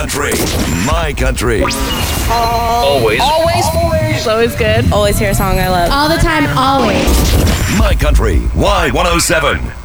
country, my country. Always. Always good. Always hear a song I love. All the time, always. My country, Y107.